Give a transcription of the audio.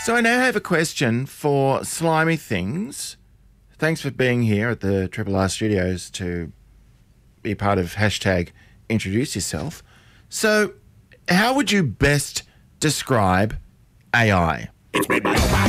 So I now have a question for Slimy Things. Thanks for being here at the Triple R Studios to be part of hashtag Introduce Yourself. So how would you best describe AI?